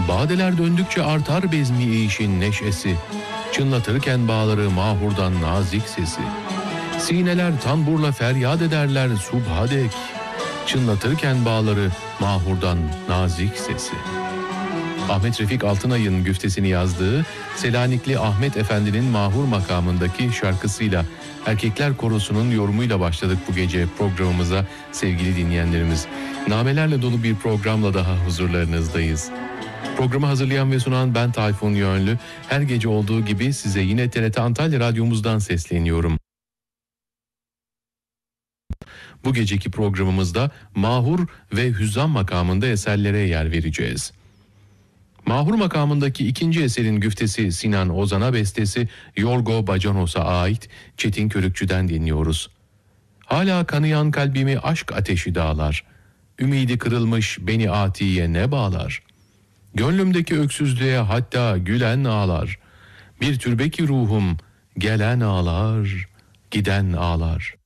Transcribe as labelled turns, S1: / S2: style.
S1: Badeler döndükçe artar bezmi işin neşesi, çınlatırken bağları mahurdan nazik sesi. Sineler tamburla feryat ederler subhadek, çınlatırken bağları mahurdan nazik sesi. Ahmet Refik Altınay'ın güftesini yazdığı Selanikli Ahmet Efendi'nin mahur makamındaki şarkısıyla Erkekler Korosu'nun yorumuyla başladık bu gece programımıza sevgili dinleyenlerimiz. Namelerle dolu bir programla daha huzurlarınızdayız. Programı hazırlayan ve sunan ben Tayfun Yönlü. Her gece olduğu gibi size yine TRT Antalya Radyomuzdan sesleniyorum. Bu geceki programımızda mahur ve hüzzam makamında eserlere yer vereceğiz. Mahur makamındaki ikinci eserin güftesi Sinan Ozan'a, bestesi Yorgo Bacanos'a ait Çetin Körükçü'den dinliyoruz. Hala kanayan kalbimi aşk ateşi dağlar, ümidi kırılmış beni atiye ne bağlar? Gönlümdeki öksüzlüğe hatta gülen ağlar, bir türbeki ruhum gelen ağlar, giden ağlar.